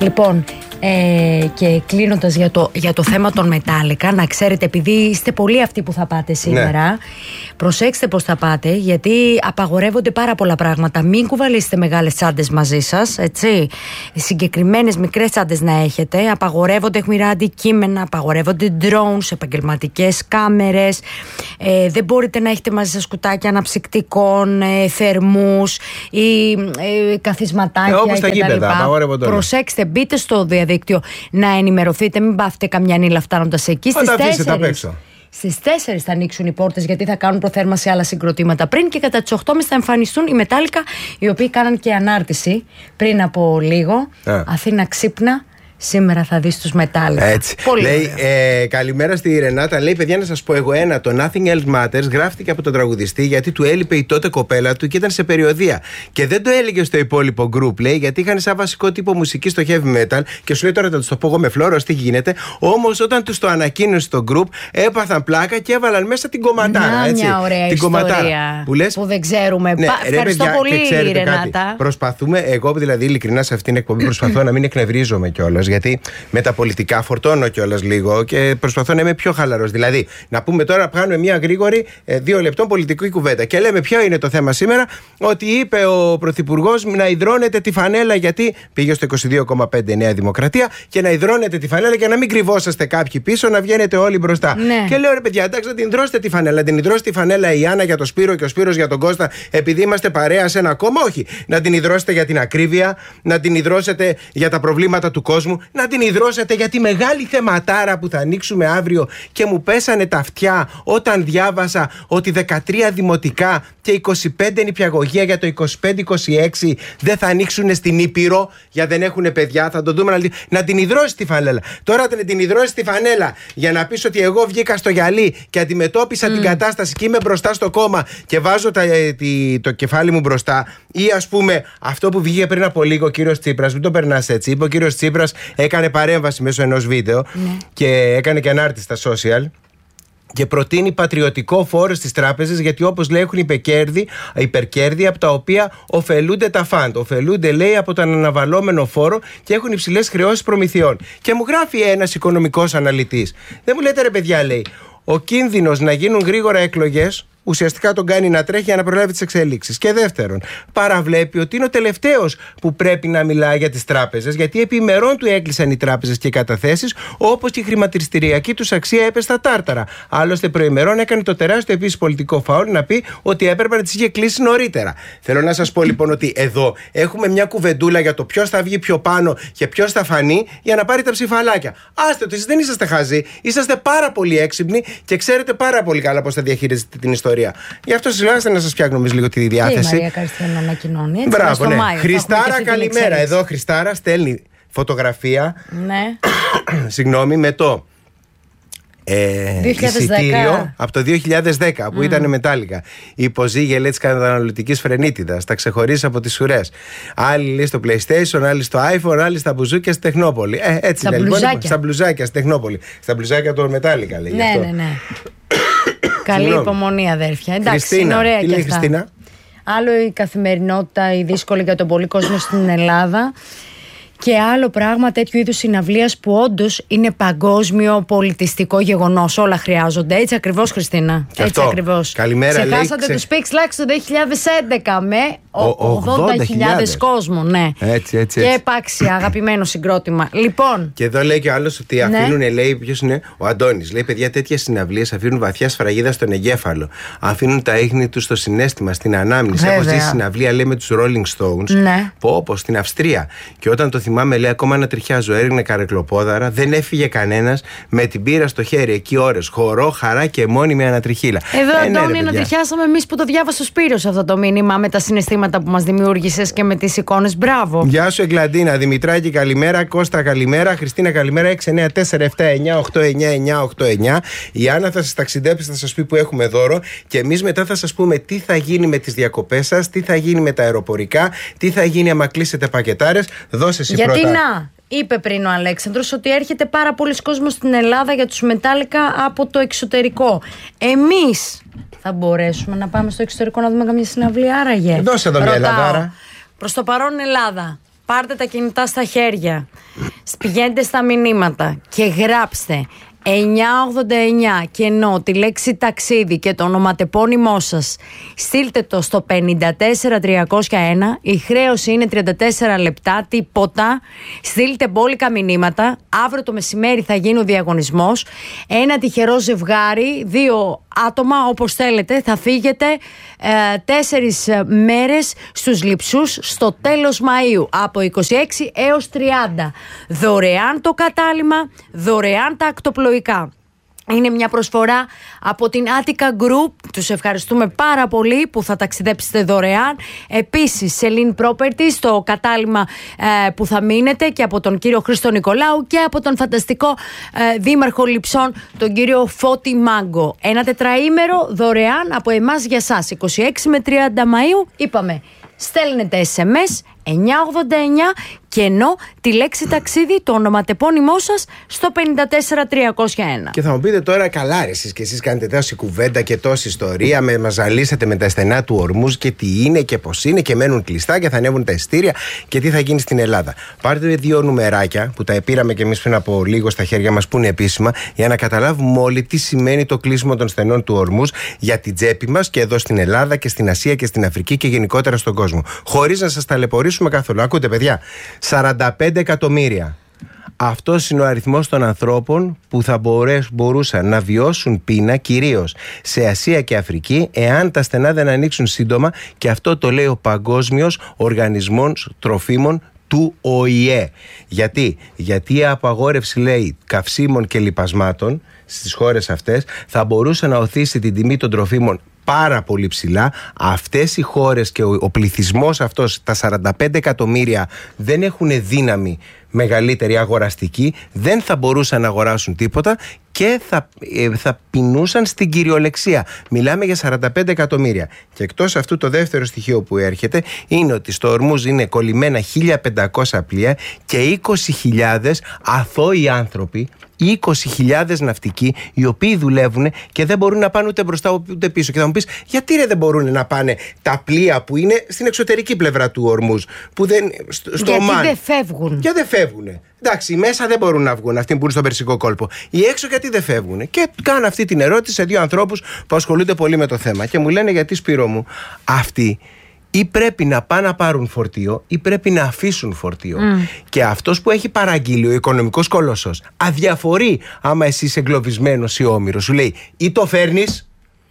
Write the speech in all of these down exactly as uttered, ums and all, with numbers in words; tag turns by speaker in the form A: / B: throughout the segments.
A: Λοιπόν, ε, και κλείνοντας για το, για το θέμα των Metallica, να ξέρετε, επειδή είστε πολλοί αυτοί που θα πάτε σήμερα, ναι, προσέξτε πως θα πάτε, γιατί απαγορεύονται πάρα πολλά πράγματα. Μην κουβαλήσετε μεγάλες τσάντες μαζί σας, έτσι. Συγκεκριμένες μικρές τσάντες να έχετε. Απαγορεύονται αιχμηρά αντικείμενα, απαγορεύονται drones, επαγγελματικές κάμερες. Ε, δεν μπορείτε να έχετε μαζί σας κουτάκια αναψυκτικών, ε, θερμούς ή ε, καθισματάκια. Ε, όπως τα γήπεδα, απαγορεύονται. Προσέξτε, μπείτε στο διαδίκτυο να ενημερωθείτε, μην πάθετε καμιά νύλα φτάνοντας εκεί. Στις τέσσερις. Στις τέσσερις θα ανοίξουν οι πόρτες, γιατί θα κάνουν προθέρμανση άλλα συγκροτήματα πριν, και κατά τις οκτώ και μισή θα εμφανιστούν οι Metallica, οι οποίοι κάναν και ανάρτηση πριν από λίγο. Yeah. Αθήνα ξύπνα. Σήμερα θα δεις τους Metallica.
B: Έτσι.
A: Πολύ
B: λέει, ε, καλημέρα στη Ρενάτα. Λέει, παιδιά, να σας πω εγώ ένα. Το Nothing Else Matters γράφτηκε από τον τραγουδιστή, γιατί του έλειπε η τότε κοπέλα του και ήταν σε περιοδεία. Και δεν το έλεγε στο υπόλοιπο group, λέει, γιατί είχαν σαν βασικό τύπο μουσική στο heavy metal. Και σου λέει, τώρα θα του το πω εγώ με φλόρος, τι γίνεται. Όμως όταν του το ανακοίνωσε στο group, έπαθαν πλάκα και έβαλαν μέσα την κομματάρα.
A: Να,
B: έτσι.
A: Μια ωραία
B: την
A: ιστορία
B: που, λες,
A: που δεν ξέρουμε.
B: Ναι,
A: Πα,
B: ρε,
A: ευχαριστώ
B: παιδιά,
A: πολύ, Ρενάτα.
B: Προσπαθούμε, εγώ δηλαδή ειλικρινά σε αυτήν την εκπομπή προσπαθώ να μην εκνευρίζομαι κιόλας, γιατί με τα πολιτικά φορτώνω κιόλας λίγο και προσπαθώ να είμαι πιο χαλαρός. Δηλαδή, να πούμε τώρα, κάνουμε μια γρήγορη ε, δύο λεπτών πολιτική κουβέντα. Και λέμε ποιο είναι το θέμα σήμερα, ότι είπε ο Πρωθυπουργός να υδρώνετε τη φανέλα, γιατί πήγε στο είκοσι δύο κόμμα πέντε Νέα Δημοκρατία, και να υδρώνετε τη φανέλα και να μην κρυβόσαστε κάποιοι πίσω, να βγαίνετε όλοι μπροστά.
A: Ναι.
B: Και λέω, ρε παιδιά, εντάξει, να την υδρώσετε τη φανέλα. Να την υδρώσει τη φανέλα η Άννα για το Σπύρο και ο Σπύρος για τον Κώστα, επειδή είμαστε παρέα σε ένα κόμμα. Όχι. Να την υδρώσετε για την ακρίβεια, να την υδρώσετε για τα προβλήματα του κόσμου, να την υδρώσετε για τη μεγάλη θεματάρα που θα ανοίξουμε αύριο. Και μου πέσανε τα αυτιά όταν διάβασα ότι δεκατρία δημοτικά και είκοσι πέντε νηπιαγωγεία για το είκοσι πέντε είκοσι έξι δεν θα ανοίξουν στην Ήπειρο, για δεν έχουν παιδιά. Θα το δούμε. Να την υδρώσει τη φανέλα. Τώρα να την υδρώσει τη φανέλα για να πεις ότι εγώ βγήκα στο γυαλί και αντιμετώπισα mm. την κατάσταση και είμαι μπροστά στο κόμμα και βάζω τα, τη, το κεφάλι μου μπροστά. Ή ας πούμε αυτό που βγήκε πριν από λίγο ο κύριος Τσίπρας, μην το περνάς έτσι. Είπε ο κύριος Τσίπρας, έκανε παρέμβαση μέσω ενός βίντεο mm. και έκανε και ανάρτηση στα social. Και προτείνει πατριωτικό φόρο στις τράπεζες, γιατί όπως λέει έχουν υπερκέρδη, υπερκέρδη από τα οποία ωφελούνται τα φαντ. Ωφελούνται, λέει, από τον αναβαλώμενο φόρο και έχουν υψηλές χρεώσεις προμηθειών. Και μου γράφει ένας οικονομικός αναλυτής. Δεν μου λέτε, ρε παιδιά, λέει, ο κίνδυνος να γίνουν γρήγορα εκλογές ουσιαστικά τον κάνει να τρέχει για να προλάβει τις εξελίξεις. Και δεύτερον, παραβλέπει ότι είναι ο τελευταίος που πρέπει να μιλάει για τις τράπεζες, γιατί επί ημερών του έκλεισαν οι τράπεζες και οι καταθέσεις, όπως και η χρηματιστηριακή τους αξία έπεσε στα τάρταρα. Άλλωστε, προημερών έκανε το τεράστιο επίσης πολιτικό φάουλ να πει ότι έπρεπε να τις είχε κλείσει νωρίτερα. Θέλω να σας πω λοιπόν ότι εδώ έχουμε μια κουβεντούλα για το ποιος θα βγει πιο πάνω και ποιος θα φανεί για να πάρει τα ψηφαλάκια. Άστε το, εσείς δεν είσαστε χαζοί, είσαστε πάρα πολύ έξυπνοι και ξέρετε πάρα πολύ καλά πώς θα διαχειρίζετε την ιστορία. Γι' αυτό συλλάβαστε να σας φτιάχνουμε λίγο τη διάθεση.
A: Και η Μαρία Καριστιανού ανακοινώνει. Έτσι,
B: μπράβο, ναι.
A: Μάιο,
B: Χριστάρα, καλημέρα. Εδώ Χριστάρα στέλνει φωτογραφία.
A: Ναι.
B: Συγγνώμη, με το ε, εισιτήριο από το δύο χιλιάδες δέκα που mm. ήταν Metallica. Υποζύγε, λέει, της καταναλωτικής φρενίτιδας. Τα ξεχωρίζει από τις ουρές. Άλλοι, λέει, στο PlayStation, άλλοι στο iPhone, άλλοι στα μπουζούκια στη Τεχνόπολη. Ε, έτσι
A: στα
B: λέει.
A: Μπλουζάκια.
B: Λοιπόν, στα μπλουζάκια στη Τεχνόπολη. Στα μπλουζάκια του Metallica, λέει.
A: Ναι, ναι, ναι. Καλή υπομονή, αδέρφια. Εντάξει, Χριστίνα, είναι ωραία και αυτά.
B: Χριστίνα.
A: Άλλο η καθημερινότητα, η δύσκολη για τον πολύ κόσμο στην Ελλάδα. Και άλλο πράγμα τέτοιου είδους συναυλίας που όντως είναι παγκόσμιο πολιτιστικό γεγονός. Όλα χρειάζονται. Έτσι ακριβώς, Χριστίνα.
B: Και
A: έτσι
B: αυτό.
A: ακριβώς.
B: Καλημέρα,
A: ξεχάσατε
B: λέει,
A: τους Pix Lax το δύο χιλιάδες έντεκα με ογδόντα χιλιάδες κόσμο. Ναι.
B: Έτσι, έτσι,
A: και
B: έτσι.
A: επάξια, αγαπημένο συγκρότημα. Λοιπόν.
B: Και εδώ λέει και ο άλλος ότι αφήνουν, ναι, λέει, ποιος είναι, ο Αντώνης. Λέει, παιδιά, τέτοιες συναυλίες αφήνουν βαθιά σφραγίδα στον εγκέφαλο. Αφήνουν τα ίχνη τους στο συναίσθημα, στην ανάμνηση. Έχω ζήσει συναυλία, λέει, με τους Rolling Stones.
A: Ναι.
B: Πω, όπως στην Αυστρία. Και όταν το θυμάμαι, λέει, ακόμα να τριχιάζω, έριχνε καρεκλοπόδαρα, δεν έφυγε κανένας, με την πύρα στο χέρι εκεί ώρες. Χορό, χαρά και μόνιμη ανατριχίλα.
A: Εδώ, ε, Αντώνη, ναι, να τριχιάσαμε εμείς που το διάβασε ο Σπύρος αυτό το μήνυμα, με τα συναισθήματα που μας δημιούργησες και με τις εικόνες. Μπράβο.
B: Γεια σου, Εγκλαντίνα. Δημητράκη, καλημέρα. Κώστα, καλημέρα. Χριστίνα, καλημέρα. έξι εννιά τέσσερα επτά εννιά οκτώ εννιά εννιά οκτώ εννιά. Η Άννα θα σας ταξιδέψει, θα σας πει που έχουμε δώρο. Και εμείς μετά θα σας πούμε τι θα γίνει με τις διακοπές σας, τι θα γίνει με τα αεροπορικά, τι θα γίνει άμα κλείσετε πακετάρες. Δώσε εσύ
A: Γιατί
B: πρώτα.
A: Να, είπε πριν ο Αλέξανδρος ότι έρχεται πάρα πολλοί κόσμος στην Ελλάδα για τους Metallica από το εξωτερικό. Εμείς θα μπορέσουμε να πάμε στο εξωτερικό να δούμε καμία συναυλία, άραγε?
B: Δώσε εδώ μια Ελλαδάρα.
A: Προς το παρόν Ελλάδα. πάρτε τα κινητά στα χέρια, πηγαίνετε στα μηνύματα και γράψτε εννιά ογδόντα εννιά κενό τη λέξη ταξίδι και το ονοματεπώνυμό σας. Στείλτε το στο πενήντα τέσσερα τριακόσια ένα. Η χρέωση είναι τριάντα τέσσερα λεπτά, τίποτα. Στείλτε μπόλικα μηνύματα. Αύριο το μεσημέρι θα γίνει ο διαγωνισμός. Ένα τυχερό ζευγάρι, δύο άτομα όπως θέλετε, θα φύγετε ε, τέσσερις μέρες στους Λειψούς στο τέλος Μαΐου από είκοσι έξι έως τριάντα. Δωρεάν το κατάλημα, δωρεάν τα ακτοπλοϊκά. Είναι μια προσφορά από την Attica Group. Τους ευχαριστούμε πάρα πολύ που θα ταξιδέψετε δωρεάν. Επίσης, Celine Properties, το κατάλημα ε, που θα μείνετε, και από τον κύριο Χρήστο Νικολάου και από τον φανταστικό ε, δήμαρχο Λειψών, τον κύριο Φώτη Μάγκο. Ένα τετραήμερο δωρεάν από εμάς για σας. είκοσι έξι με τριάντα Μαΐου, είπαμε, στέλνετε ες εμ ες εννιά ογδόντα εννιά κενό τη λέξη ταξίδι, το ονοματεπώνυμό σας στο πενήντα τέσσερα τριακόσια ένα.
B: Και θα μου πείτε τώρα, καλά, ρε, εσείς και εσείς κάνετε τόση κουβέντα και τόση ιστορία, με μας ζαλίσατε με τα στενά του Ορμούζ και τι είναι και πώς είναι και μένουν κλειστά και θα ανέβουν τα ειστήρια και τι θα γίνει στην Ελλάδα. Πάρτε δύο νουμεράκια που τα πήραμε και εμείς πριν από λίγο στα χέρια μας, που είναι επίσημα, για να καταλάβουμε όλοι τι σημαίνει το κλείσιμο των στενών του Ορμούζ για την τσέπη μας και εδώ στην Ελλάδα και στην Ασία και στην Αφρική και γενικότερα στον κόσμο. Χωρίς να σας ταλαιπωρήσουμε καθόλου. Ακούτε, παιδιά, σαράντα πέντε εκατομμύρια. Αυτός είναι ο αριθμός των ανθρώπων που θα μπορούσαν να βιώσουν πείνα, κυρίως σε Ασία και Αφρική, εάν τα στενά δεν ανοίξουν σύντομα, και αυτό το λέει ο Παγκόσμιος Οργανισμός Τροφίμων του Ο Η Ε. Γιατί? Γιατί η απαγόρευση, λέει, καυσίμων και λιπασμάτων στις χώρες αυτές θα μπορούσε να οθήσει την τιμή των τροφίμων πάρα πολύ ψηλά. Αυτές οι χώρες και ο, ο πληθυσμός αυτός, τα σαράντα πέντε εκατομμύρια, δεν έχουν δύναμη μεγαλύτερη αγοραστική, δεν θα μπορούσαν να αγοράσουν τίποτα και θα, ε, θα πεινούσαν στην κυριολεξία. Μιλάμε για σαράντα πέντε εκατομμύρια. Και εκτός αυτού, το δεύτερο στοιχείο που έρχεται είναι ότι στο Ορμούζ είναι κολλημένα χίλια πεντακόσια πλοία και είκοσι χιλιάδες αθώοι άνθρωποι, είκοσι χιλιάδες ναυτικοί, οι οποίοι δουλεύουν και δεν μπορούν να πάνε ούτε μπροστά ούτε πίσω. Και θα μου πεις, γιατί ρε δεν μπορούν να πάνε τα πλοία που είναι στην εξωτερική πλευρά του Ορμούζ, που δεν, στο, στο
A: γιατί
B: Ομάν.
A: δεν φεύγουν.
B: Γιατί δεν φεύγουν. Εντάξει, μέσα δεν μπορούν να βγουν, αυτοί που είναι στον Περσικό κόλπο. Οι έξω γιατί δεν φεύγουν. Και κάνω αυτή την ερώτηση σε δύο ανθρώπους που ασχολούνται πολύ με το θέμα. Και μου λένε, γιατί, Σπύρο μου, αυτοί ή πρέπει να πάνε να πάρουν φορτίο ή πρέπει να αφήσουν φορτίο. Mm. Και αυτός που έχει παραγγείλει, ο οικονομικός κολοσσός, αδιαφορεί άμα εσύ είσαι εγκλωβισμένος ή όμηρος. Σου λέει, ή το φέρνεις,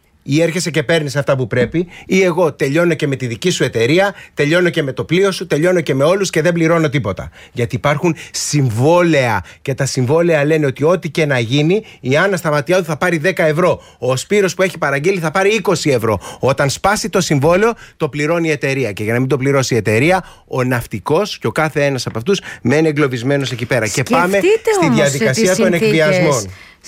B: ή έρχεσαι και παίρνεις αυτά που πρέπει, ή εγώ τελειώνω και με τη δική σου εταιρεία, τελειώνω και με το πλοίο σου, τελειώνω και με όλους και δεν πληρώνω τίποτα. Γιατί υπάρχουν συμβόλαια και τα συμβόλαια λένε ότι ό,τι και να γίνει, η Άννα Σταματιάδου θα πάρει δέκα ευρώ. Ο Σπύρος που έχει παραγγείλει θα πάρει είκοσι ευρώ. Όταν σπάσει το συμβόλαιο, το πληρώνει η εταιρεία. Και για να μην το πληρώσει η εταιρεία, ο ναυτικός και ο κάθε ένας από αυτούς μένει εγκλωβισμένος εκεί πέρα.
A: Σκεφτείτε,
B: και πάμε στη διαδικασία των εκβιασμών.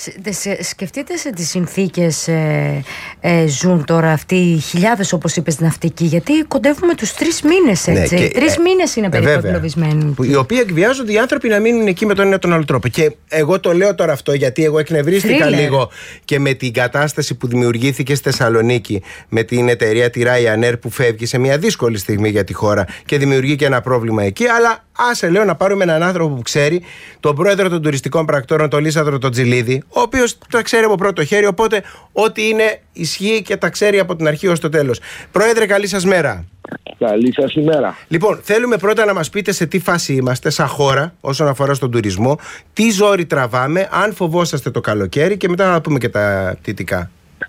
A: Σκεφτείτε σε τι συνθήκες ε, ε, ζουν τώρα αυτοί οι χιλιάδες, όπως είπες, ναυτικοί, γιατί κοντεύουμε τους τρεις μήνες, έτσι. Ναι, τρεις ε, μήνες είναι περίπου εγκλωβισμένοι.
B: Οι οποίοι εκβιάζονται οι άνθρωποι να μείνουν εκεί με τον ένα τον άλλο τρόπο. Και εγώ το λέω τώρα αυτό γιατί εγώ εκνευρίστηκα λίγο και με την κατάσταση που δημιουργήθηκε στη Θεσσαλονίκη με την εταιρεία τη Ryanair που φεύγει σε μια δύσκολη στιγμή για τη χώρα και δημιουργεί και ένα πρόβλημα εκεί. Αλλά άσε, λέω, να πάρουμε έναν άνθρωπο που ξέρει, τον πρόεδρο των τουριστικών πρακτόρων, τον Λίσανδρο τον Τζιλίδη, ο οποίος τα ξέρει από πρώτο χέρι, οπότε ό,τι είναι ισχύει και τα ξέρει από την αρχή ως το τέλος. Πρόεδρε, καλή σας μέρα.
C: Καλή σας ημέρα.
B: Λοιπόν, θέλουμε πρώτα να μας πείτε σε τι φάση είμαστε σαν χώρα όσον αφορά στον τουρισμό, τι ζόρι τραβάμε, αν φοβόσαστε το καλοκαίρι, και μετά να πούμε και τα πτυτικά.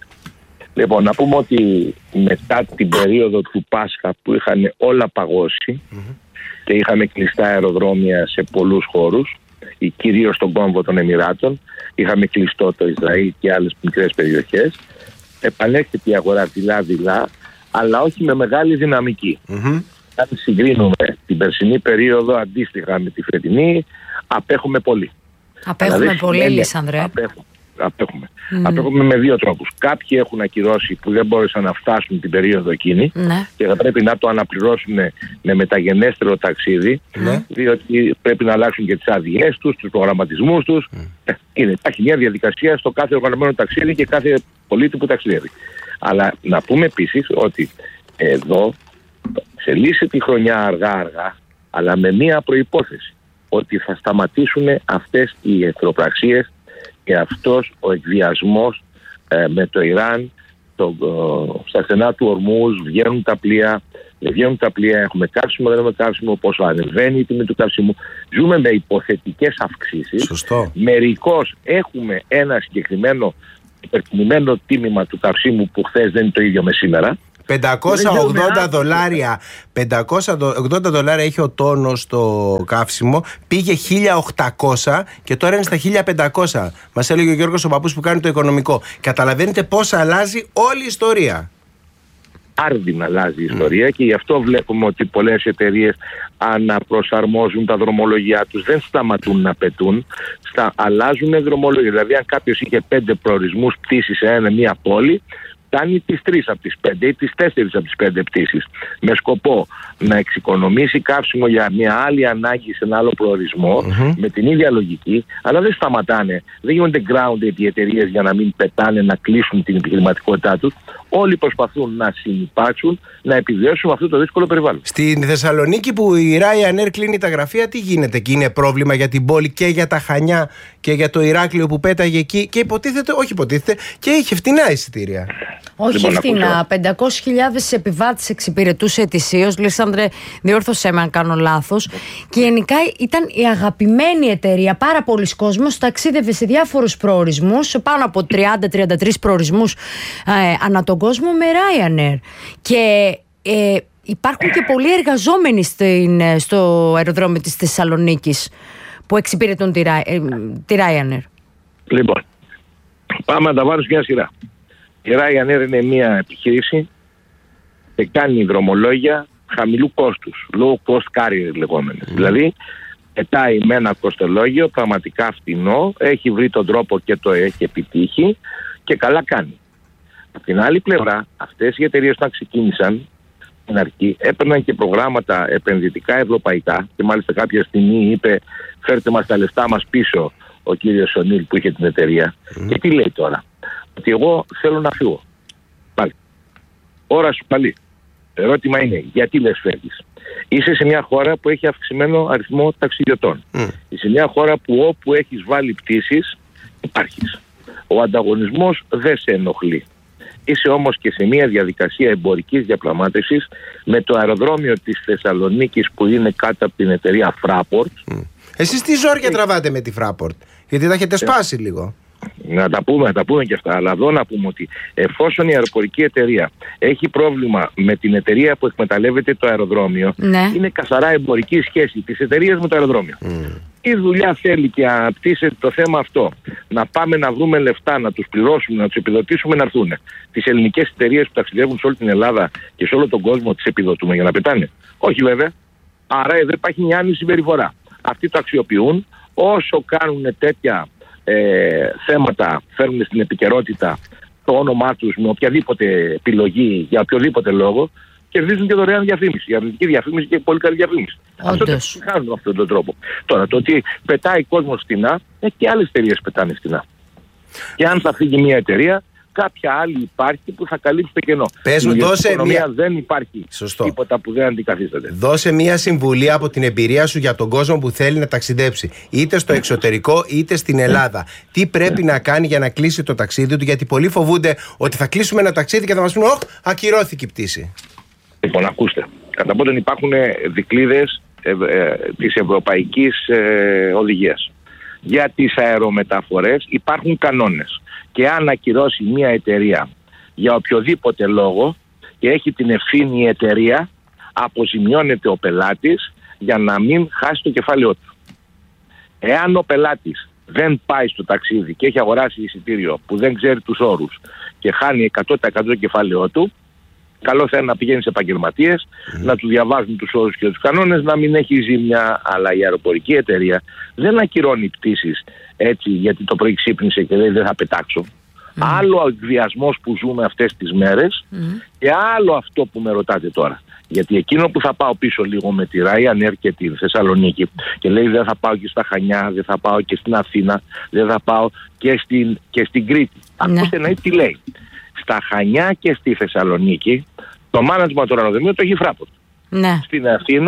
C: Λοιπόν, να πούμε ότι μετά την περίοδο του Πάσχα που είχαν όλα παγώσει mm-hmm. και είχαμε κλειστά αεροδρόμια σε πολλούς χώρους, κυρίως στον κόμβο των Εμιράτων, είχαμε κλειστό το Ισραήλ και άλλες μικρές περιοχές, επανέρχεται η αγορά δειλά-δειλά, αλλά όχι με μεγάλη δυναμική. Mm-hmm. Αν συγκρίνουμε την περσινή περίοδο αντίστοιχα με τη φετινή, απέχουμε πολύ.
A: Απέχουμε δηλαδή, πολύ, Λίσανδρε.
C: Απέχουμε. Απέχουμε. Mm. Απέχουμε με δύο τρόπους. Κάποιοι έχουν ακυρώσει που δεν μπόρεσαν να φτάσουν την περίοδο εκείνη mm. και θα πρέπει να το αναπληρώσουν με μεταγενέστερο ταξίδι, mm. διότι πρέπει να αλλάξουν και τις άδειές τους, τους προγραμματισμούς τους. Mm. Είναι, υπάρχει μια διαδικασία στο κάθε οργανωμένο ταξίδι και κάθε πολίτη που ταξιδεύει. Αλλά να πούμε επίσης ότι εδώ σε λύση τη χρονιά αργά-αργά αλλά με μία προϋπόθεση, ότι θα σταματήσουν αυτές οι εχθροπραξίες και αυτός ο εκβιασμός ε, με το Ιράν. Το, ε, στα στενά του Ορμούζ βγαίνουν τα πλοία, βγαίνουν τα πλοία, έχουμε καύσιμο, δεν έχουμε καύσιμο, πόσο ανεβαίνει η τιμή του καυσίμου. Ζούμε με υποθετικές αυξήσεις.
B: Σωστό.
C: Μερικώς έχουμε ένα συγκεκριμένο υπερτιμημένο τίμημα του καυσίμου που χθες δεν είναι το ίδιο με σήμερα.
B: πεντακόσια ογδόντα δολάρια, πεντακόσια ογδόντα δολάρια έχει ο τόνος στο καύσιμο, πήγε χίλια οκτακόσια και τώρα είναι στα χίλια πεντακόσια. Μας έλεγε ο Γιώργος ο παππούς που κάνει το οικονομικό. Καταλαβαίνετε πώς αλλάζει όλη η ιστορία.
C: Άρδινα αλλάζει η ιστορία mm. και γι' αυτό βλέπουμε ότι πολλές εταιρείες αναπροσαρμόζουν τα δρομολογιά τους, δεν σταματούν να πετούν, στα, αλλάζουν δρομολογία. Δηλαδή αν κάποιος είχε πέντε προορισμούς πτήσεις σε ένα, μία πόλη, φτάνει τις τρεις από τις πέντε ή τις τέσσερις από τις πέντε πτήσεις, με σκοπό να εξοικονομήσει καύσιμο για μια άλλη ανάγκη σε ένα άλλο προορισμό, mm-hmm. με την ίδια λογική, αλλά δεν σταματάνε. Δεν γίνονται grounded οι εταιρείες για να μην πετάνε, να κλείσουν την επιχειρηματικότητά τους. Όλοι προσπαθούν να συνυπάρξουν, να επιβιώσουν αυτό το δύσκολο περιβάλλον.
B: Στην Θεσσαλονίκη που η Ryanair κλείνει τα γραφεία, τι γίνεται? Και είναι πρόβλημα για την πόλη και για τα Χανιά και για το Ηράκλειο που πέταγε εκεί και υποτίθεται, όχι υποτίθεται, και είχε φτηνά εισιτήρια.
A: Όχι λοιπόν, φτηνά. πεντακόσιες χιλιάδες επιβάτες εξυπηρετούσε ετησίως. Λίσανδρε, διόρθωσέ με αν κάνω λάθος. Και γενικά ήταν η αγαπημένη εταιρεία. Πάρα πολλοί κόσμος ταξίδευε σε διάφορους προορισμούς, σε πάνω από τριάντα με τριάντα τρεις προορισμούς ε, ανά τον κόσμο με Ryanair. Και ε, υπάρχουν και πολλοί εργαζόμενοι στην, στο αεροδρόμιο της Θεσσαλονίκης που εξυπηρετούν τη, ε, τη Ryanair.
C: Λοιπόν, πάμε να τα βάλουμε σε μια σειρά. Η Ryanair είναι μια επιχείρηση και κάνει δρομολόγια χαμηλού κόστους, low cost carrier λεγόμενες. Mm. Δηλαδή, πετάει με ένα κοστολόγιο πραγματικά φτηνό, έχει βρει τον τρόπο και το έχει επιτύχει και καλά κάνει. Από την άλλη πλευρά, αυτές οι εταιρείες όταν ξεκίνησαν στην αρχή έπαιρναν και προγράμματα επενδυτικά ευρωπαϊκά και μάλιστα κάποια στιγμή είπε φέρτε μας τα λεφτά μας πίσω ο κύριος Ονίλ που είχε την εταιρεία. Mm. Και τι λέει τώρα? Ότι εγώ θέλω να φύγω. Πάλι. Ώρα σου καλή. Ερώτημα είναι, γιατί λες φεύγεις? Είσαι σε μια χώρα που έχει αυξημένο αριθμό ταξιδιωτών. Mm. Είσαι σε μια χώρα που όπου έχεις βάλει πτήσεις υπάρχεις. Ο ανταγωνισμός δεν σε ενοχλεί. Είσαι όμως και σε μια διαδικασία εμπορικής διαπραγμάτευσης με το αεροδρόμιο της Θεσσαλονίκης που είναι κάτω από την εταιρεία Fraport. Mm.
B: Εσείς τι ζόρια τραβάτε με τη Fraport? Γιατί τα έχετε σπάσει λίγο.
C: Να τα πούμε, να τα πούμε και αυτά. Αλλά εδώ να πούμε ότι εφόσον η αεροπορική εταιρεία έχει πρόβλημα με την εταιρεία που εκμεταλλεύεται το αεροδρόμιο, ναι. είναι καθαρά εμπορική σχέση της εταιρείας με το αεροδρόμιο. Mm. Η δουλειά θέλει και αναπτύσσεται το θέμα αυτό. Να πάμε να βρούμε λεφτά, να τους πληρώσουμε, να τους επιδοτήσουμε να έρθουν. Τις ελληνικές εταιρείες που ταξιδεύουν σε όλη την Ελλάδα και σε όλο τον κόσμο τις επιδοτούμε για να πετάνε? Όχι βέβαια. Άρα εδώ υπάρχει μια άλλη συμπεριφορά. Αυτοί το αξιοποιούν όσο κάνουν τέτοια. Ε, θέματα φέρνουν στην επικαιρότητα το όνομά τους με οποιαδήποτε επιλογή για οποιοδήποτε λόγο, κερδίζουν και δωρεάν διαφήμιση, για αρνητική διαφήμιση και πολύ καλή διαφήμιση. Αυτό το κάνουν αυτόν τον τρόπο. Τώρα το ότι πετάει κόσμος φτηνά, ε, και άλλες εταιρείες πετάνε φτηνά. Και αν θα φύγει μια εταιρεία, κάποια άλλη υπάρχει που θα καλύψει το κενό.
B: Πες μου, δώσε μια...
C: δεν υπάρχει Σωστό. τίποτα που δεν αντικαθίσταται.
B: Δώσε μια συμβουλή από την εμπειρία σου για τον κόσμο που θέλει να ταξιδέψει, είτε στο εξωτερικό είτε στην Ελλάδα. Τι πρέπει να κάνει για να κλείσει το ταξίδι του? Γιατί πολλοί φοβούνται ότι θα κλείσουμε ένα ταξίδι και θα μας πούνε «Ωχ, ακυρώθηκε η πτήση».
C: Λοιπόν, ακούστε. Κατά πότε υπάρχουν δικλείδες ε, ε, της Ευρωπαϊκής ε, Οδηγίας. Για τις αερομεταφορές υπάρχουν κανόνες. Και αν ακυρώσει μια εταιρεία για οποιοδήποτε λόγο και έχει την ευθύνη η εταιρεία, αποζημιώνεται ο πελάτης για να μην χάσει το κεφάλαιό του. Εάν ο πελάτης δεν πάει στο ταξίδι και έχει αγοράσει εισιτήριο που δεν ξέρει τους όρους και χάνει εκατό τοις εκατό το κεφάλαιό του, καλό θα είναι να πηγαίνει σε επαγγελματίες, mm. να του διαβάζουν τους όρους και τους κανόνες, να μην έχει ζημιά. Αλλά η αεροπορική εταιρεία δεν ακυρώνει πτήσεις έτσι γιατί το πρωί ξύπνησε και λέει δεν θα πετάξω. Mm. Άλλο ο εκβιασμός που ζούμε αυτές τις μέρες mm. και άλλο αυτό που με ρωτάτε τώρα. Γιατί εκείνο που θα πάω πίσω λίγο με τη Ryanair και τη Θεσσαλονίκη και λέει δεν θα πάω και στα Χανιά, δεν θα πάω και στην Αθήνα, δεν θα πάω και στην, και στην Κρήτη. Mm. Ακούστε να τι λέει. Στα Χανιά και στη Θεσσαλονίκη το management του αεροδρομίου το έχει Fraport. Ναι. Στην Αθήνα το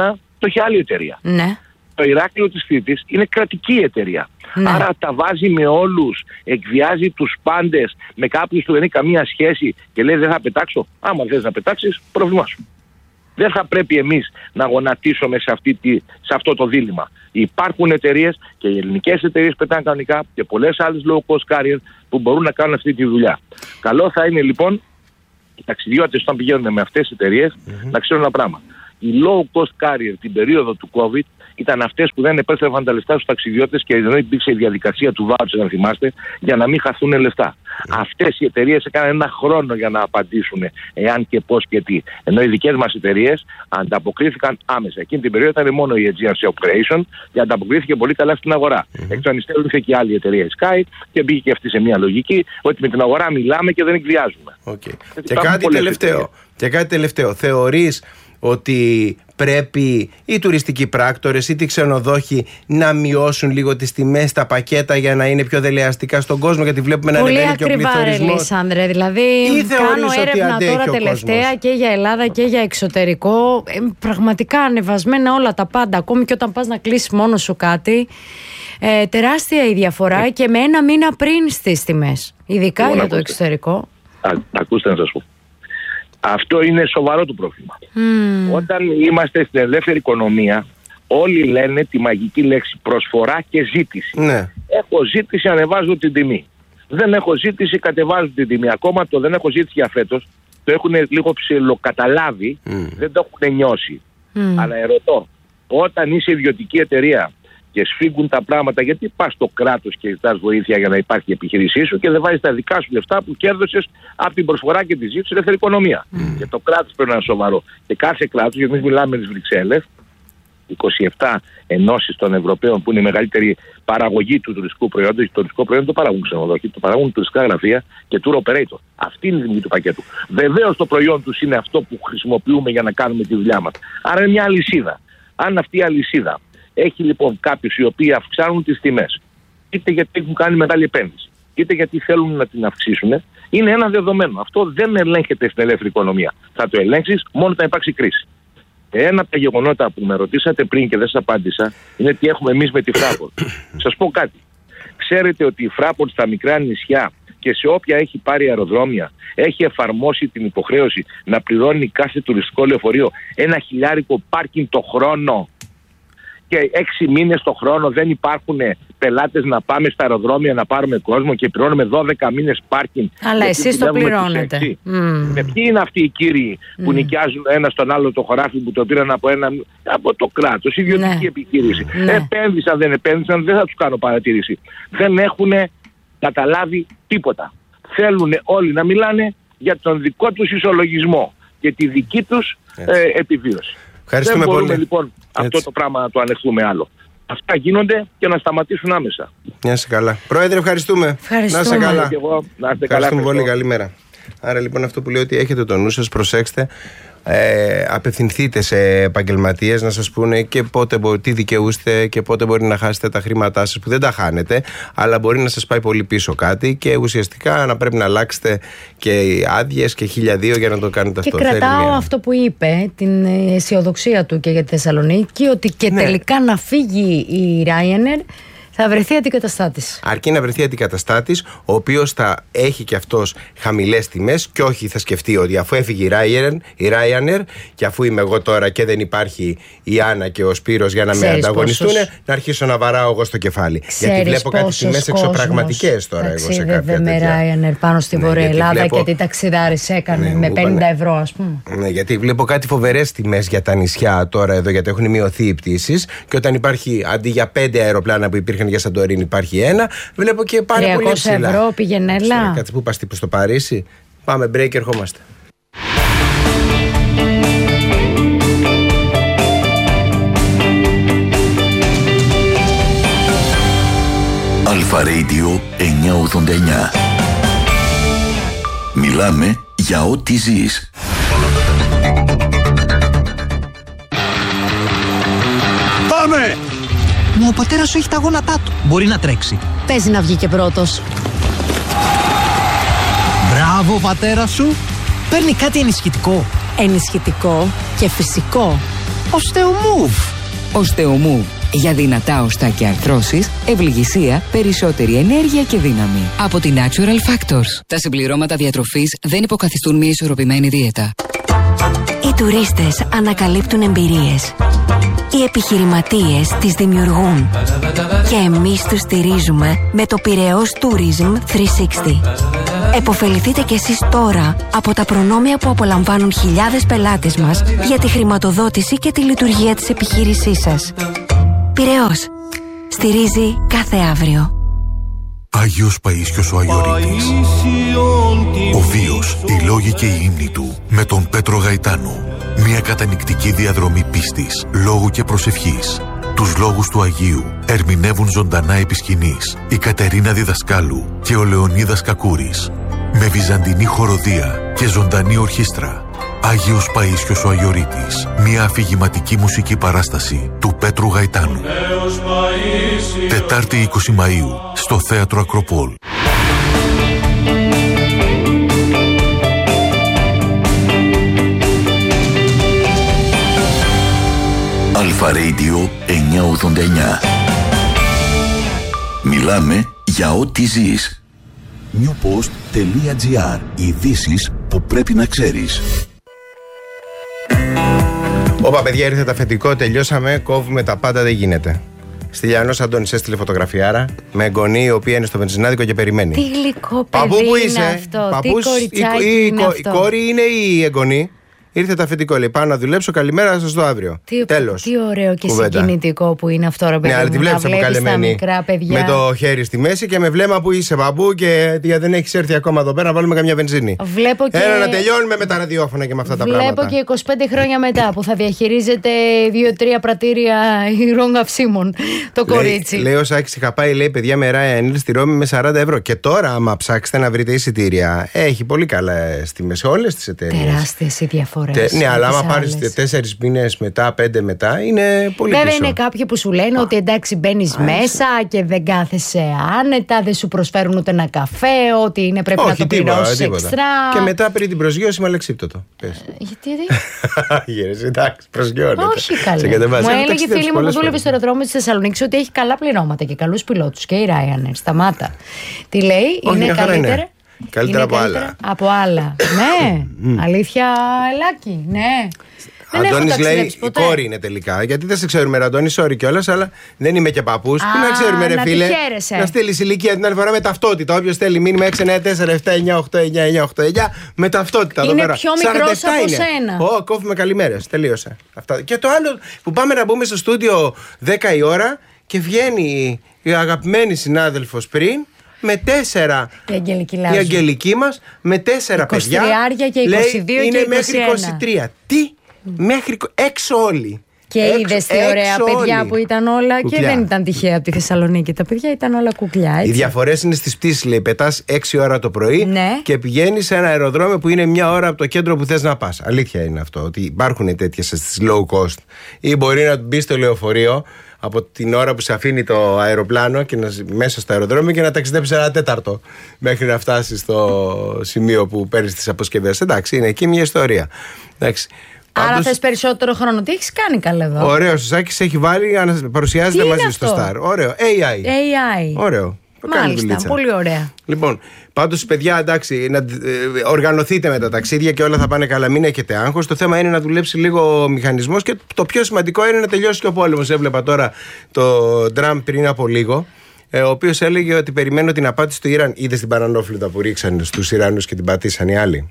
C: το έχει άλλη εταιρεία.
A: Ναι.
C: Το Ηράκλειο της Κρήτης είναι κρατική εταιρεία. Ναι. Άρα τα βάζει με όλους, εκβιάζει τους πάντες, με κάποιους που δεν έχει καμία σχέση και λέει δεν θα πετάξω. Άμα θες να πετάξεις, πρόβλημά σου. Δεν θα πρέπει εμείς να γονατίσουμε σε, αυτή τη, σε αυτό το δίλημμα. Υπάρχουν εταιρείες και οι ελληνικές εταιρείες πετάνε κανονικά και πολλές άλλες low cost carrier που μπορούν να κάνουν αυτή τη δουλειά. Καλό θα είναι λοιπόν οι ταξιδιώτες όταν πηγαίνουν με αυτές τις εταιρείες mm-hmm. να ξέρουν ένα πράγμα. Οι low cost carrier την περίοδο του COVID ήταν αυτές που δεν επέστρεφαν τα λεφτά στους ταξιδιώτες και δεν υπήρξε η διαδικασία του voucher, αν θυμάστε, για να μην χαθούν λεφτά. Mm. Αυτές οι εταιρείες έκαναν ένα χρόνο για να απαντήσουν εάν και πώς και τι. Ενώ οι δικές μας εταιρείες ανταποκρίθηκαν άμεσα. Εκείνη την περίοδο ήταν μόνο η Aegean Operation και ανταποκρίθηκε πολύ καλά στην αγορά. Mm-hmm. Εκ των υστέρων ήρθε και η άλλη εταιρεία, η Sky, και μπήκε και αυτή σε μια λογική ότι με την αγορά μιλάμε και δεν εκβιάζουμε.
B: Okay. Και, κάτι τελευταίο, και κάτι τελευταίο. Θεωρείς ότι πρέπει οι τουριστικοί πράκτορες ή οι ξενοδόχοι να μειώσουν λίγο τις τιμές στα πακέτα για να είναι πιο δελεαστικά στον κόσμο, γιατί βλέπουμε να ανεβαίνει και ο πληθωρισμός?
A: Πολύ Αλεξάνδρε, δηλαδή κάνω έρευνα τώρα τελευταία κόσμος. Και για Ελλάδα και για εξωτερικό, ε, πραγματικά ανεβασμένα όλα τα πάντα, ακόμη και όταν πας να κλείσεις μόνος σου κάτι, ε, τεράστια η διαφορά ε. και με ένα μήνα πριν στις τιμές, ειδικά λοιπόν, για ακούστε. Το εξωτερικό. Α,
C: ακούστε να σας πω. Αυτό είναι σοβαρό το πρόβλημα. Mm. Όταν είμαστε στην ελεύθερη οικονομία, όλοι λένε τη μαγική λέξη προσφορά και ζήτηση. Ναι. Έχω ζήτηση, ανεβάζω την τιμή. Δεν έχω ζήτηση, κατεβάζω την τιμή. Ακόμα το δεν έχω ζήτηση για φέτος, το έχουν λίγο ψιλοκαταλάβει, mm. δεν το έχουν νιώσει. Mm. Αλλά ερωτώ, όταν είσαι ιδιωτική εταιρεία και σφίγγουν τα πράγματα, γιατί πας στο κράτος και ζητάς βοήθεια για να υπάρχει η επιχείρησή σου και δεν βάζεις τα δικά σου λεφτά που κέρδωσες από την προσφορά και τη ζήτηση στην ελεύθερη οικονομία. Mm. Και το κράτος πρέπει να είναι σοβαρό. Και κάθε κράτος, γιατί εμείς μιλάμε με τις Βρυξέλλες, είκοσι επτά ενώσεις των Ευρωπαίων που είναι η μεγαλύτερη παραγωγή του τουριστικού προϊόντος, και το τουριστικό προϊόντο το παράγουν ξενοδοχεία, το παράγουν τουριστικά γραφεία και tour operator. Αυτή είναι η δημιουργία του πακέτου. Βεβαίως το προϊόν τους είναι αυτό που χρησιμοποιούμε για να κάνουμε τη δουλειά μας. Άρα είναι μια αλυσίδα. Αν αυτή η αλυσίδα έχει λοιπόν κάποιους οι οποίοι αυξάνουν τις τιμές, είτε γιατί έχουν κάνει μεγάλη επένδυση, είτε γιατί θέλουν να την αυξήσουν, είναι ένα δεδομένο. Αυτό δεν ελέγχεται στην ελεύθερη οικονομία. Θα το ελέγξεις μόνο όταν υπάρξει κρίση. Ένα από τα γεγονότα που με ρωτήσατε πριν και δεν σας απάντησα είναι τι έχουμε εμείς με τη Fraport. Σας πω κάτι. Ξέρετε ότι η Fraport στα μικρά νησιά και σε όποια έχει πάρει αεροδρόμια έχει εφαρμόσει την υποχρέωση να πληρώνει κάθε τουριστικό λεωφορείο ένα χιλιάρικο πάρκινγκ το χρόνο? Και έξι μήνες το χρόνο δεν υπάρχουν πελάτες να πάμε στα αεροδρόμια να πάρουμε κόσμο και πληρώνουμε δώδεκα μήνες πάρκινγκ.
A: Αλλά εσείς το πληρώνετε. Mm.
C: Με ποιοι είναι αυτοί οι κύριοι που mm. νοικιάζουν ένα στον άλλο το χωράφι που το πήραν από, ένα, από το κράτος, ιδιωτική ναι. επιχείρηση. Ναι. Επένδυσαν, δεν επένδυσαν, δεν θα τους κάνω παρατήρηση. Δεν έχουν καταλάβει τίποτα. Θέλουν όλοι να μιλάνε για τον δικό τους ισολογισμό και τη δική τους ε, επιβίωση. Δεν μπορούμε πολύ. λοιπόν Έτσι. αυτό το πράγμα να το ανεχθούμε άλλο. Αυτά γίνονται και να σταματήσουν άμεσα.
B: Να είσαι καλά. Πρόεδρε, ευχαριστούμε.
A: ευχαριστούμε.
B: Να είσαι καλά.
C: Εγώ, να είστε
B: ευχαριστούμε
C: καλά,
B: πολύ. Καλημέρα. Άρα λοιπόν αυτό που λέω ότι έχετε το νου σας, προσέξτε. Ε, απευθυνθείτε σε επαγγελματίες να σας πούνε και πότε μπορεί, τι δικαιούστε και πότε μπορεί να χάσετε τα χρήματά σας, που δεν τα χάνετε, αλλά μπορεί να σας πάει πολύ πίσω κάτι και ουσιαστικά να πρέπει να αλλάξετε και άδειες και χίλια δύο για να το κάνετε
A: και
B: αυτό.
A: Και κρατάω μια... αυτό που είπε, την αισιοδοξία του και για τη Θεσσαλονίκη, ότι και ναι. τελικά να φύγει η Ryanair θα βρεθεί αντικαταστάτης.
B: Αρκεί να βρεθεί αντικαταστάτης, ο οποίος θα έχει και αυτός χαμηλές τιμές και όχι θα σκεφτεί ότι αφού έφυγε η Ryanair, η Ryanair και αφού είμαι εγώ τώρα και δεν υπάρχει η Άννα και ο Σπύρος για να Ξέρεις με ανταγωνιστούν, πόσους... να αρχίσω να βαράω εγώ στο κεφάλι.
A: Ξέρεις
B: γιατί βλέπω κάτι τιμές εξωπραγματικές τώρα εγώ σε κάποια τέτοια.
A: με Ryanair πάνω στη ναι, Βορεια Ελλάδα βλέπω... και τι ταξιδάρις έκανε ναι, με πενήντα ευρώ ας πούμε.
B: Ναι, γιατί βλέπω κάτι φοβερές τιμές για τα νησιά τώρα εδώ, γιατί έχουν μειωθεί οι πτήσεις και όταν υπάρχει αντί για πέντε αεροπλάνα που υπήρχαν για Σαντορίνη υπάρχει ένα, βλέπω και πάρα πολύ ψηλά.
A: τριακόσια ευρώ πηγενέλα.
B: Κάτσε, πού πας τύπου στο Παρίσι? Πάμε break, ερχόμαστε.
D: Αλφα Radio εννιακόσια ογδόντα εννιά. Μιλάμε για ό,τι ζεις.
E: Πάμε! Μα ο πατέρας σου έχει τα γόνατά του. Μπορεί να τρέξει.
A: Παίζει να βγει και πρώτος.
E: Μπράβο, πατέρα σου. Παίρνει κάτι ενισχυτικό.
A: Ενισχυτικό και φυσικό.
E: Οστεομούβ.
F: Osteomove. Για δυνατά οστά και αρθρώσεις, ευληγησία, περισσότερη ενέργεια και δύναμη. Από τη Natural Factors. Τα συμπληρώματα διατροφής δεν υποκαθιστούν μια ισορροπημένη δίαιτα.
G: Οι τουρίστες ανακαλύπτουν εμπειρίες. Οι επιχειρηματίες τις δημιουργούν. Και εμείς τους στηρίζουμε με το Πειραιώς Tourism τριακόσια εξήντα. Εποφεληθείτε κι εσείς τώρα από τα προνόμια που απολαμβάνουν χιλιάδες πελάτες μας για τη χρηματοδότηση και τη λειτουργία της επιχείρησής σας. Πειραιώς. Στηρίζει κάθε αύριο.
H: Άγιος Παΐσιος ο Αγιορείτης. Ο βίος, οι λόγοι και η ύμνη του με τον Πέτρο Γαϊτάνο. Μια κατανυκτική διαδρομή πίστης, λόγου και προσευχής. Τους λόγους του Αγίου ερμηνεύουν ζωντανά επί σκηνής η Κατερίνα Διδασκάλου και ο Λεωνίδας Κακούρης. Με βυζαντινή χοροδία και ζωντανή ορχήστρα. Άγιος Παΐσιος ο Αγιορείτης. Μια αφηγηματική μουσική παράσταση του Πέτρου Γαϊτάνου. Τετάρτη είκοσι Μαΐου στο Θέατρο Ακροπόλ.
D: Αλφα Radio εννιακόσια ογδόντα εννιά. Μιλάμε για ό,τι ζεις.
I: newpost.gr. Ειδήσεις που πρέπει να ξέρεις.
B: Όπα, παιδιά, ήρθε το αφεντικό, τελειώσαμε, κόβουμε τα πάντα, δεν γίνεται. Στυλιανός Αντώνης έστειλε φωτογραφιάρα με εγγονή η οποία είναι στο βενζινάδικο και περιμένει.
A: Τι γλυκό παιδί
B: Παππού, που είσαι?
A: είναι αυτό,
B: Παππούς,
A: τι κοριτσάκι
B: η, η,
A: είναι
B: η,
A: αυτό.
B: Η κόρη είναι η εγγονή. Ήρθε το αφεντικό, λέει, πάω να δουλέψω, καλημέρα, θα σας δω αύριο.
A: Τι,
B: Τέλος.
A: Τι ωραίο και
B: Κουβέντα.
A: Συγκινητικό που είναι αυτό, ρε παιδί.
B: Ναι, αλλά τη βλέπεις αποκαλεμένη με το χέρι στη μέση και με βλέμμα που είσαι, παππού, και δεν έχεις έρθει ακόμα εδώ πέρα να βάλουμε καμιά βενζίνη.
A: Βλέπω και...
B: Έλα να τελειώνουμε με τα ραδιόφωνα και με αυτά τα
A: Βλέπω
B: πράγματα.
A: Βλέπω και είκοσι πέντε χρόνια μετά που θα διαχειρίζεται δύο-τρία πρατήρια υγρών καυσίμων το
B: λέει,
A: κορίτσι.
B: Λέει ο Σάκης, είχα πάει, λέει, παιδιά, με Ryanair Air στη Ρώμη με σαράντα ευρώ. Και τώρα, άμα ψάξετε να βρείτε εισιτήρια, έχει πολύ καλά τιμές σε όλες τις εταιρείες.
A: Τεράστιες οι διαφορές.
B: Ναι, αλλά άμα πάρεις τέσσερις μήνες μετά, πέντε μετά, είναι πολύ
A: Βέβαια
B: πίσω.
A: είναι κάποιοι που σου λένε ότι εντάξει μπαίνεις μέσα και δεν κάθεσαι άνετα, δεν σου προσφέρουν ούτε ένα καφέ, ότι είναι πρέπει
B: Όχι,
A: να το
B: τίποτα,
A: πληρώσεις
B: τίποτα.
A: εξτρά.
B: Και μετά πριν την προσγείωση με αλεξίπτωτο. Πες.
A: Γιατί
B: Γύρες, εντάξει, προσγειώνεται.
A: Όχι καλέ. Μου έλεγε η φίλη μου που δούλευε στο αεροδρόμιο της Θεσσαλονίκης ότι έχει καλά πληρώματα και καλούς πιλότους και η Ryanair. Σταμάτα. Τι λέει,
B: Όχι,
A: είναι καλύτερα.
B: είναι. Καλύτερα
A: είναι
B: από
A: καλύτερα
B: άλλα.
A: Από άλλα. Ναι, αλήθεια, Ελάκη, ναι.
B: Αντώνης λέει η κόρη είναι τελικά. Γιατί δεν σε ξέρουμε, Αντώνη, sorry κιόλας, αλλά δεν είμαι και παππούς. Πού να ξέρουμε, ρε
A: να
B: φίλε.
A: Να
B: στείλει ηλικία την άλλη φορά με ταυτότητα. Όποιος θέλει μήνυμα έξι εννιά τέσσερα επτά εννιά οκτώ εννιά εννιά οκτώ εννιά με ταυτότητα.
A: Είναι
B: εδώ πέρα.
A: πιο μικρός από σένα.
B: Ω, κόβουμε καλημέρες. Τελείωσε. Αυτά. Και το άλλο που πάμε να μπούμε στο στούντιο δέκα η ώρα και βγαίνει η αγαπημένη συνάδελφος πριν. Με τέσσερα.
A: Η Αγγελική,
B: η Αγγελική μας με τέσσερα παιδιά.
A: Και είκοσι δύο
B: λέει,
A: και
B: είναι
A: είκοσι ένα.
B: μέχρι είκοσι τρία. Τι? Μέχρι έξω όλοι.
A: Και είδε τι ωραία παιδιά όλοι. Που ήταν όλα. Κουκλιά. Και δεν ήταν τυχαία από τη Θεσσαλονίκη. Τα παιδιά ήταν όλα κουκλιά. Έτσι.
B: Οι διαφορές είναι στις πτήσεις, λέει. Πετάς έξι ώρα το πρωί, ναι, και πηγαίνεις σε ένα αεροδρόμιο που είναι μια ώρα από το κέντρο που θες να πας. Αλήθεια είναι αυτό. Ότι υπάρχουν τέτοιες στις low cost. Ή μπορεί να μπει στο λεωφορείο από την ώρα που σε αφήνει το αεροπλάνο και να, μέσα στο αεροδρόμιο και να ταξιδέψεις ένα τέταρτο μέχρι να φτάσεις στο σημείο που παίρνεις τις αποσκευές. Εντάξει, είναι εκεί μια ιστορία. Εντάξει.
A: Άρα πάντως, θες περισσότερο χρόνο. Τι έχεις κάνει καλά εδώ.
B: Ωραίο, ο Σάκης έχει βάλει, παρουσιάζεται μαζί
A: αυτό?
B: στο Star. Ωραίο. έι άι.
A: έι άι.
B: Ωραίο.
A: Μάλιστα, πολύ ωραία.
B: Λοιπόν, πάντως παιδιά, εντάξει, να ε, οργανωθείτε με τα ταξίδια και όλα θα πάνε καλά. Μην έχετε άγχος. Το θέμα είναι να δουλέψει λίγο ο μηχανισμός και το πιο σημαντικό είναι να τελειώσει και ο πόλεμος. Έβλεπα τώρα το Τραμπ πριν από λίγο, ε, ο οποίος έλεγε ότι περιμένω την απάντηση του Ιράν. Είδες την παρανόφλητα που ρίξαν στους Ιρανούς και την πατήσαν οι άλλοι.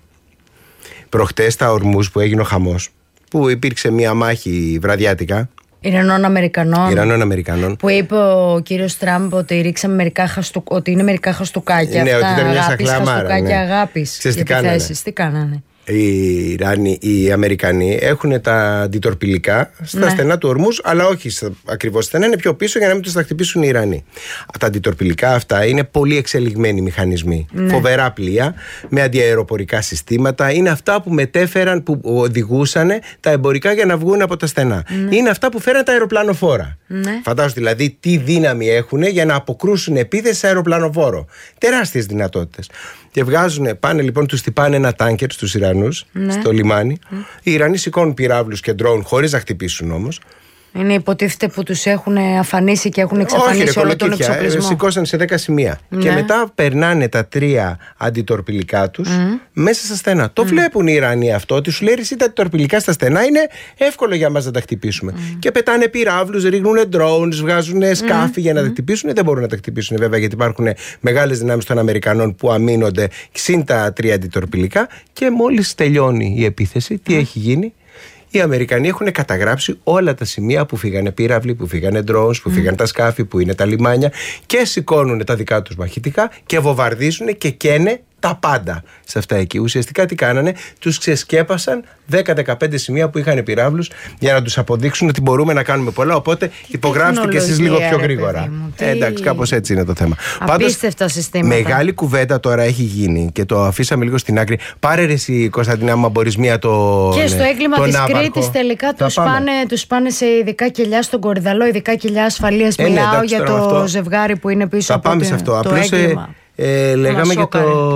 B: Προχτές στα Ορμούς που έγινε ο χαμός, που υπήρξε μια μάχη βραδιάτικα.
A: Ιρανών Αμερικανών.
B: Ιρανών Αμερικανών.
A: Που είπε ο κύριος Τραμπ ότι ρίξαμε μερικά χαστου... ότι είναι μερικά χαστούκάκια.
B: Ναι,
A: αυτά,
B: ότι ήταν μια
A: αγάπης,
B: σαχλαμάρα. Ναι.
A: Αγάπης.
B: Ξέρεις τι κάνανε.
A: Τι κάνανε.
B: Οι Ιράνοι, οι Αμερικανοί έχουν τα αντιτορπιλικά στα ναι. στενά του Ορμούς, αλλά όχι ακριβώς στενά, είναι πιο πίσω για να μην τους τα χτυπήσουν οι Ιρανοί. Τα αντιτορπιλικά αυτά είναι πολύ εξελιγμένοι μηχανισμοί. Ναι. Φοβερά πλοία, με αντιαεροπορικά συστήματα. Είναι αυτά που μετέφεραν, που οδηγούσαν τα εμπορικά για να βγουν από τα στενά. Ναι. Είναι αυτά που φέραν τα αεροπλανοφόρα. Ναι. Φαντάζομαι δηλαδή τι δύναμη έχουν για να αποκρούσουν επίθεση σε αεροπλανοφόρο. Τεράστιες δυνατότητες. Και βγάζουν, πάνε λοιπόν, τους τυπάνε ένα τάνκερ στους Ιρανούς, ναι, στο λιμάνι. Mm. Οι Ιρανοί σηκώνουν πυράβλους και ντρόουν χωρίς να χτυπήσουν όμως.
A: Είναι υποτίθεται που τους έχουν αφανίσει και έχουν εξαφανίσει όλο τον εξοπλισμό.
B: Σηκώσαν σε δέκα σημεία. Ναι. Και μετά περνάνε τα τρία αντιτορπιλικά τους mm. μέσα στα στενά. Mm. Το βλέπουν οι Ιρανοί αυτό, ότι σου λέει εσύ τα αντιτορπιλικά στα στενά είναι εύκολο για μας να τα χτυπήσουμε. Mm. Και πετάνε πυράβλους, ρίχνουν drones, βγάζουν σκάφη mm. για να mm. τα χτυπήσουν. Δεν μπορούν να τα χτυπήσουν βέβαια, γιατί υπάρχουν μεγάλες δυνάμεις των Αμερικανών που αμήνονται συν τα τρία αντιτορπιλικά. Και μόλις τελειώνει η επίθεση, τι mm. έχει γίνει? Οι Αμερικανοί έχουν καταγράψει όλα τα σημεία που φύγανε πύραυλοι, που φύγανε drones, που mm. φύγανε τα σκάφη, που είναι τα λιμάνια, και σηκώνουν τα δικά τους μαχητικά και βομβαρδίζουν και καίνε τα πάντα σε αυτά εκεί. Ουσιαστικά τι κάνανε? Τους ξεσκέπασαν δέκα με δεκαπέντε σημεία που είχαν πυράβλους για να τους αποδείξουν ότι μπορούμε να κάνουμε πολλά. Οπότε υπογράψτε και εσείς λίγο πιο γρήγορα. Ε, εντάξει, κάπως έτσι είναι το θέμα.
A: Απίστευτα συστήματα.
B: Μεγάλη κουβέντα τώρα έχει γίνει και το αφήσαμε λίγο στην άκρη. Πάρε ρε εσύ, Κωνσταντινά, μα μπορείς μία το.
A: Και στο έγκλημα της Κρήτης τελικά τους πάνε, τους πάνε σε ειδικά κελιά στον Κορυδαλό, ειδικά κελιά ασφαλείας. Ε, Μιλάω ναι, για το αυτό. Ζευγάρι που είναι πίσω
B: θα από πάμε το, σε αυτό. Το Απλώς, έγκλημα. Ε, λέγαμε για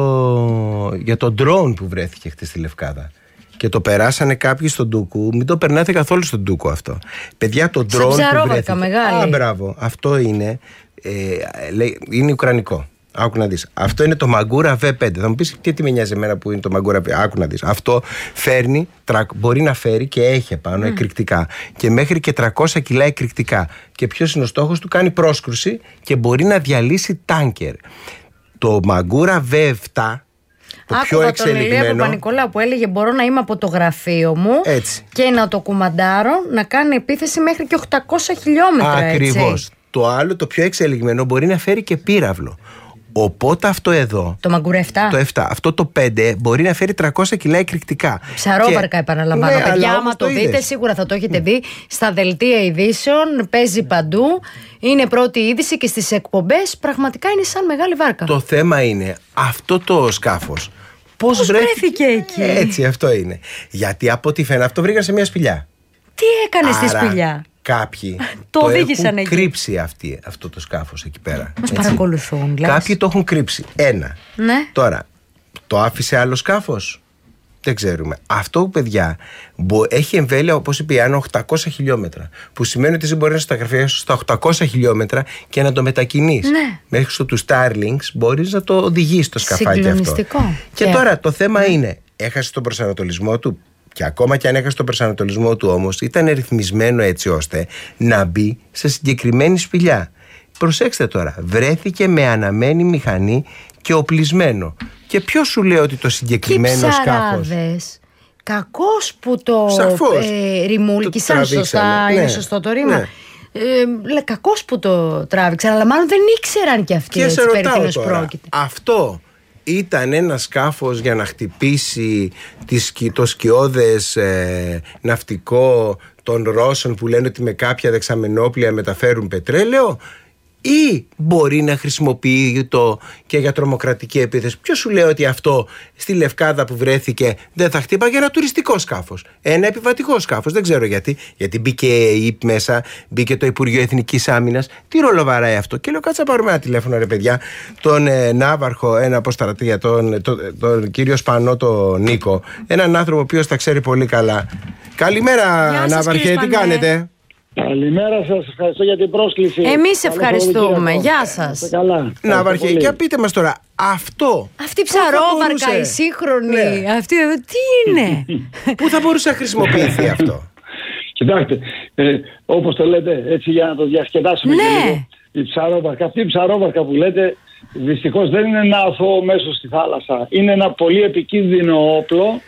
B: το, για το drone που βρέθηκε χτες στη Λευκάδα. Και το περάσανε κάποιοι στον Ντούκου. Μην το περνάτε καθόλου στον Ντούκου αυτό. Παιδιά, το drone που βρέθηκε.
A: Μεγάλη.
B: Α, μπράβο. Αυτό είναι, ε, είναι ουκρανικό. Άκου να δεις. Αυτό είναι το Μαγκούρα βι πέντε. Θα μου πεις τι, τι με νοιάζει εμένα που είναι το Μαγκούρα βι πέντε. Άκου να δεις. Αυτό φέρνει, μπορεί να φέρει και έχει επάνω mm. εκρηκτικά. Και μέχρι και τριακόσια κιλά εκρηκτικά. Και ποιος είναι ο στόχος του? Κάνει πρόσκρουση και μπορεί να διαλύσει τάνκερ. Το Μαγκούρα βι επτά, το
A: Άκουγα
B: πιο εξελιγμένο.
A: Τον Ηλία Παπα-Νικολάου που έλεγε: μπορώ να είμαι από το γραφείο μου
B: έτσι. Και
A: να το κουμαντάρω να κάνει επίθεση μέχρι και οκτακόσια χιλιόμετρα.
B: Ακριβώς. Το άλλο, το πιο εξελιγμένο, μπορεί να φέρει και πύραυλο. Οπότε αυτό εδώ.
A: Το Μαγκούρα επτά.
B: Το επτά. Αυτό το πέντε μπορεί να φέρει τριακόσια κιλά εκρηκτικά.
A: Ψαρόβαρκα, και... επαναλαμβάνω. Ναι, παιδιά, άμα το, το δείτε, σίγουρα θα το έχετε δει στα δελτία ειδήσεων. Παίζει παντού. Είναι πρώτη είδηση και στις εκπομπές. Πραγματικά είναι σαν μεγάλη βάρκα.
B: Το θέμα είναι αυτό το σκάφος. Πώς,
A: Πώς βρέθηκε εκεί?
B: Έτσι, αυτό είναι. Γιατί από ό,τι φαίνεται, αυτό βρήκα σε μια σπηλιά.
A: Τι έκανε στη σπηλιά?
B: Κάποιοι
A: το,
B: το
A: έχουν
B: εκεί. κρύψει αυτή, αυτό το σκάφος εκεί πέρα.
A: Μας παρακολουθούν, λες.
B: Κάποιοι το έχουν κρύψει. Ένα.
A: Ναι.
B: Τώρα, το άφησε άλλο σκάφος? Δεν ξέρουμε. Αυτό, παιδιά, έχει εμβέλεια, όπως είπε η Άννα, οκτακόσια χιλιόμετρα. Που σημαίνει ότι εσύ μπορεί να σταγραφείς στα οκτακόσια χιλιόμετρα και να το μετακινείς.
A: Ναι.
B: Μέχρι στο του Starlinks μπορείς να το οδηγείς το σκαφάκι αυτό. Και, και τώρα το θέμα ναι. είναι, έχασε τον προσανατολισμό του. Και ακόμα και αν έχασε τον προσανατολισμό του, όμως ήταν ρυθμισμένο έτσι ώστε να μπει σε συγκεκριμένη σπηλιά. Προσέξτε τώρα, βρέθηκε με αναμένη μηχανή και οπλισμένο. Και ποιος σου λέει ότι το συγκεκριμένο σκάφος?
A: Κακός που το ε, ρημούλκησαν, σωστά, ναι. Είναι σωστό το ρήμα. Ναι. Ε, κακός που το τράβηξαν, αλλά μάλλον δεν ήξεραν και αυτοί.
B: Και έτσι, σε ρωτάω τώρα, πρόκειται. Αυτό ήταν ένα σκάφος για να χτυπήσει το σκιώδες ε, ναυτικό των Ρώσων που λένε ότι με κάποια δεξαμενόπλια μεταφέρουν πετρέλαιο, ή μπορεί να χρησιμοποιεί το και για τρομοκρατική επίθεση? Ποιος σου λέει ότι αυτό στη Λευκάδα που βρέθηκε δεν θα χτύπαγε ένα τουριστικό σκάφος, ένα επιβατικό σκάφος? Δεν ξέρω γιατί. Γιατί μπήκε η ΙΠ μέσα, μπήκε το Υπουργείο Εθνικής Άμυνας. Τι ρόλο βαράει αυτό? Και λέω κάτσα πάρουμε ένα τηλέφωνο, ρε παιδιά, τον ε, Ναύαρχο, ένα αποστρατεία, τον, τον, τον κύριο Σπανό, τον Νίκο, έναν άνθρωπο ο οποίος τα ξέρει πολύ καλά. Καλημέρα, Ναύαρχε, τι κάνετε?
J: Καλημέρα σας, ευχαριστώ για την πρόσκληση.
A: Εμείς ευχαριστούμε, γεια σας.
J: Καλά.
B: Ναύαρχε, και πείτε μας τώρα, αυτό.
A: Αυτή η ψαρόβαρκα, η σύγχρονη, ναι. Αυτή τι είναι?
B: Πού θα μπορούσε να χρησιμοποιηθεί αυτό?
J: Κοιτάξτε, ε, όπως το λέτε, έτσι για να το διασκεδάσουμε
A: ναι.
J: και λίγο. Η ψαρόβαρκα, αυτή η ψαρόβαρκα που λέτε, δυστυχώς δεν είναι ένα αθώο μέσο στη θάλασσα. Είναι ένα πολύ επικίνδυνο όπλο,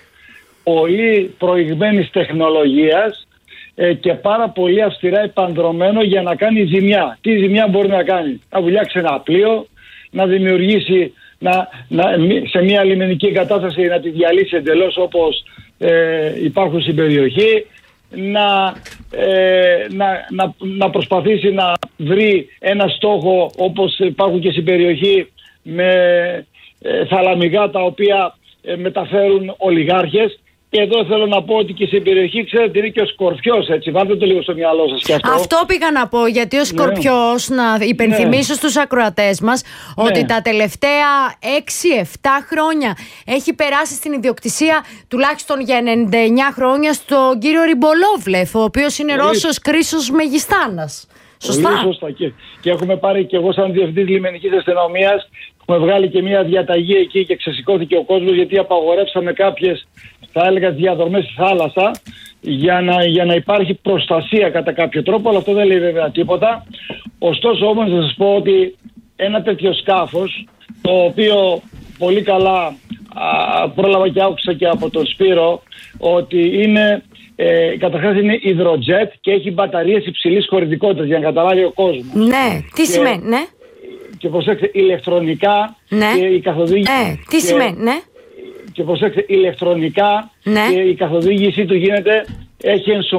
J: πολύ προηγμένης τεχνολογίας, και πάρα πολύ αυστηρά επανδρωμένο για να κάνει ζημιά. Τι ζημιά μπορεί να κάνει? Να βουλιάξει ένα πλοίο, να δημιουργήσει να, να, σε μια λιμενική κατάσταση να τη διαλύσει εντελώς όπως ε, υπάρχουν στην περιοχή, να, ε, να, να, να προσπαθήσει να βρει ένα στόχο όπως υπάρχουν και στην περιοχή με ε, θαλαμικά τα οποία ε, μεταφέρουν ολιγάρχες. Και εδώ θέλω να πω ότι και στην περιοχή ξέρετε είναι και ο Σκορπιός, έτσι. Βάλτε το λίγο στο μυαλό σας και αυτό.
A: Αυτό πήγα να πω, γιατί ο Σκορπιός, ναι. να υπενθυμίσω ναι. στους ακροατές μας, ναι. ότι τα τελευταία έξι εφτά χρόνια έχει περάσει στην ιδιοκτησία τουλάχιστον για ενενήντα εννιά χρόνια στον κύριο Ριμπολόβλεφ, ο οποίος είναι Πολύ... Ρώσος Κρίσος Μεγιστάνας. Σωστά.
J: Πολύ σωστά. Και, και έχουμε πάρει και εγώ σαν διευθυντής λιμενικής αστυνομίας, έχουμε βγάλει και μια διαταγή εκεί και ξεσηκώθηκε ο κόσμος, γιατί απαγορεύσαμε κάποιες, θα έλεγα, διαδρομές στη θάλασσα για να, για να υπάρχει προστασία κατά κάποιο τρόπο, αλλά αυτό δεν λέει βέβαια τίποτα. Ωστόσο όμως να σας πω ότι ένα τέτοιο σκάφος, το οποίο πολύ καλά α, πρόλαβα και άκουσα και από τον Σπύρο, ότι είναι... Ε, καταρχάς είναι υδροτζέτ και έχει μπαταρίες υψηλής χωρητικότητας, για να καταλάβει ο κόσμος.
A: Ναι, τι και, σημαίνει, ναι.
J: Και προσέξτε, ηλεκτρονικά
A: ναι.
J: και η καθοδήγηση...
A: Ναι, τι και, σημαίνει, ναι.
J: Και προσέξτε, ηλεκτρονικά
A: ναι.
J: και η καθοδήγησή του γίνεται, έχει ενσωματώσει